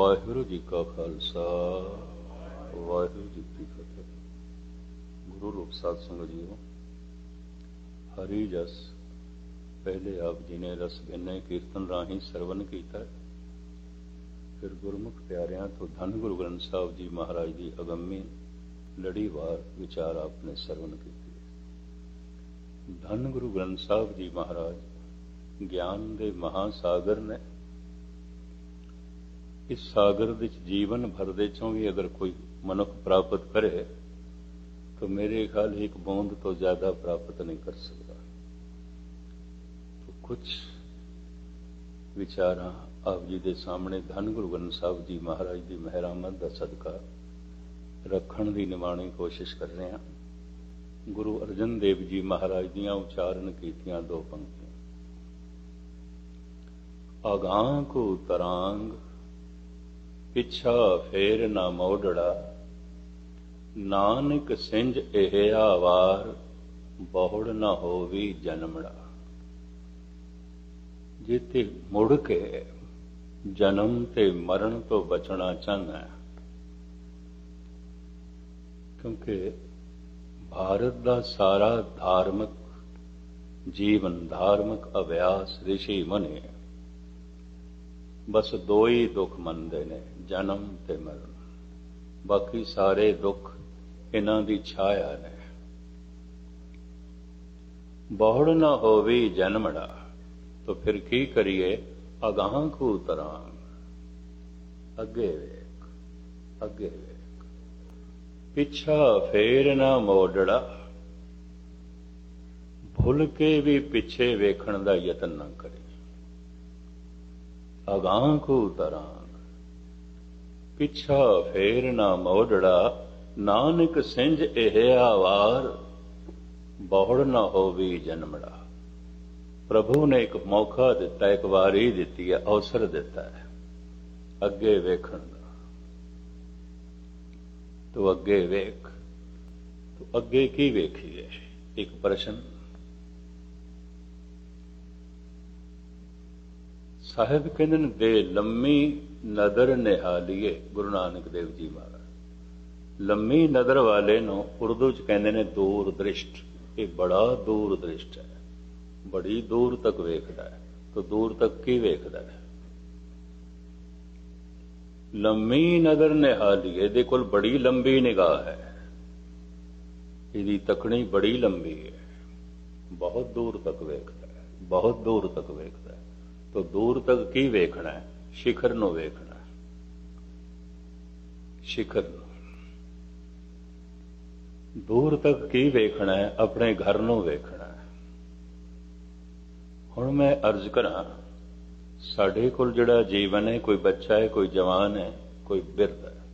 ਵਾਹਿਗੁਰੂ ਜੀ ਕਾ ਖਾਲਸਾ ਵਾਹਿਗੁਰੂ ਜੀ ਕੀ ਫਤਿਹ। ਗੁਰੂ ਰੂਪ ਸਾਧ ਸੰਗਤ ਜੀਓ, ਹਰੀ ਜਸ ਪਹਿਲੇ ਆਪ ਜੀ ਨੇ ਰਸ ਬਿਨੇ ਕੀਰਤਨ ਰਾਹੀਂ ਸਰਵਨ ਕੀਤਾ। ਫਿਰ ਗੁਰਮੁਖ ਪਿਆਰਿਆਂ ਤੋਂ ਧੰਨ ਗੁਰੂ ਗ੍ਰੰਥ ਸਾਹਿਬ ਜੀ ਮਹਾਰਾਜ ਦੀ ਅਗੰਮੀ ਲੜੀਵਾਰ ਵਿਚਾਰ ਆਪਨੇ ਸਰਵਨ ਕੀਤੀ। ਧੰਨ ਗੁਰੂ ਗ੍ਰੰਥ ਸਾਹਿਬ ਜੀ ਮਹਾਰਾਜ ਗਿਆਨ ਦੇ ਮਹਾਸਾਗਰ ਨੇ। इस सागर विच जीवन भर दे चों भी अगर कोई मनुख प्राप्त करे तो मेरे ख्याल एक बूंद तो ज्यादा प्राप्त नहीं कर सकता। तो कुछ विचार आप जी के सामने धन गुरु ग्रंथ साहब जी महाराज की मेहरामत का सदका रखण की निमाणी कोशिश कर रहे हैं। गुरु अर्जन देव जी महाराज दियां उच्चारण कीतियां दो पंक्तियां। आगां को तरांग पिछा फेर ना मोड़ड़ा, नानक सिंज एहिया वार, बहुड़ ना होवी जन्मड़ा। जिते मुड़ के जन्म ते मरण तो बचना चाहना है, क्योंकि भारत का सारा धार्मिक जीवन, धार्मिक अभ्यास ऋषि मुनि बस दो ही दुख मनते ने, जन्म ते मरण। बाकी सारे दुख इन्हां दी छाया ने। बहुड़ ना होवी जन्मड़ा, तो फिर की करिए? अगां को तरांग, अगे वेख, अगे वेख। पिछा फेर ना मोड़ड़ा, भुल के भी पिछे वेखण दा यतन ना करे। अगां को तरांग पिछा फेर ना मोड़ड़ा, नानक सिंज एहिया वार, बहुड़ ना होवी जन्मड़ा। प्रभु ने एक मौका दिता, एक वारी दिती है, अवसर दिता है अगे वेखण दा। तो अगे वेख, तो अगे की वेखीए? एक प्रश्न। साहिब कहते दे लम्मी नदर निहालीए। गुरु नानक देव जी महाराज लम्मी नदर वाले नो उर्दू च कहते ने दूर दृष्ट। ये बड़ा दूर दृष्ट है, बड़ी दूर तक वेखदा है। तो दूर तक की वेखदा है? लम्मी नदर निहालीए, इहदे कोल बड़ी लंबी निगाह है, इहदी तकनी बड़ी लंबी है, बहुत दूर तक वेखदा है, बहुत दूर तक वेखदा है। तो दूर तक की वेखना है? शिखर नूं वेखना है, शिखर नूं। दूर तक की वेखना है? अपने घर नूं वेखना है। हुण मैं अर्ज करा, साडे कोल जिहड़ा जीवन है, कोई बच्चा है, कोई जवान है, कोई बिरध है,